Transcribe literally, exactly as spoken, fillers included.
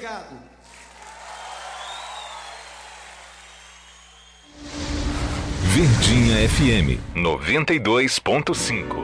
obrigado. Verdinha F M noventa e dois ponto cinco.